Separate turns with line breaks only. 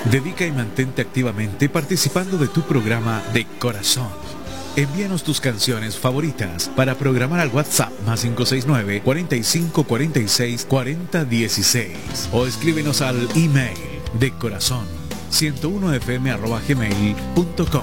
Dedica y mantente activamente participando de tu programa de corazón. Envíanos tus canciones favoritas para programar al WhatsApp +569 45 46 40 16 o escríbenos al email de corazón 101fm@gmail.com.